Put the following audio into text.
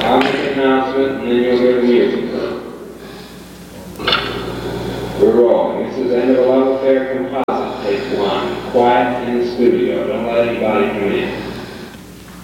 I'll make an announcement and then you'll hear the music. We're rolling. This is the end of a Love Affair composite, take one. Quiet in the studio. Don't let anybody come in.